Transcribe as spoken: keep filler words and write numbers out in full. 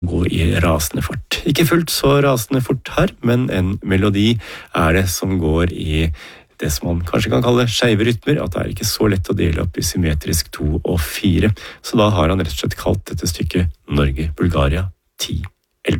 gå i rasende fart. Ikke fullt så rasende fort her, men en melodi er det som går i det som man kanskje kan kalle skeive rytmer, at det er ikke så lett å dele opp i symmetrisk to og fire. Så da har han rett og slett kalt dette stykket Norge-Bulgaria ti.